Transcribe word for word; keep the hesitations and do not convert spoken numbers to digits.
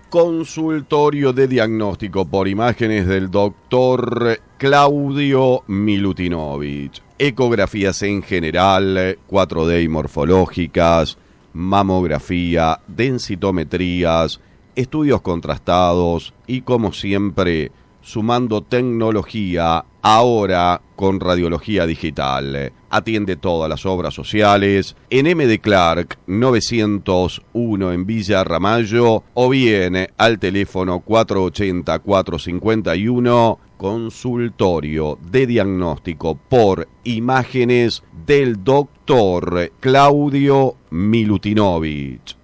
Consultorio de diagnóstico por imágenes del doctor Claudio Milutinovich. Ecografías en general, cuatro D y morfológicas, mamografía, densitometrías, estudios contrastados y, como siempre, sumando tecnología, ahora con radiología digital. Atiende todas las obras sociales en M. de Clark novecientos uno en Villa Ramallo o bien al teléfono cuatro ochenta, cuatro cincuenta y uno. Consultorio de diagnóstico por imágenes del doctor Claudio Milutinovich.